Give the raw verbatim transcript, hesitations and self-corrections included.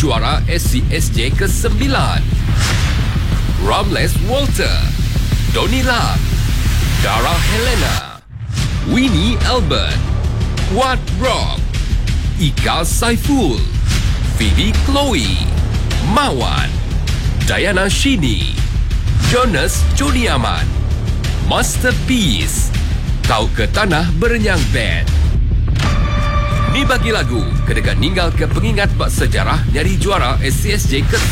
juara S C S J ke sembilan. Ramles Walter, Donnie Lam, Dara Helena, Winnie Albert, Wat Rock, Ika Saiful, Phoebe Chloe, Mawan, Diana Shini, Jonas Jodiaman, Masterpiece, Kau ke Tanah Berenyang Band. Ni bagi lagu kedekat ninggal ke pengingat bak sejarah nyari juara S C S J ke